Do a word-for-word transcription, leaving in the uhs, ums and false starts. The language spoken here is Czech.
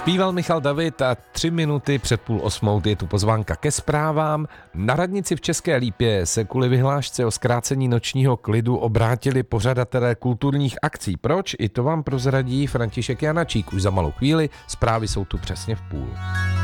Zpíval Michal David a tři minuty před půl osmou je tu pozvánka ke zprávám. Na radnici v České Lípě se kvůli vyhlášce o zkrácení nočního klidu obrátili pořadatelé kulturních akcí. Proč? I to vám prozradí František Janačík už za malou chvíli. Zprávy jsou tu přesně v půl.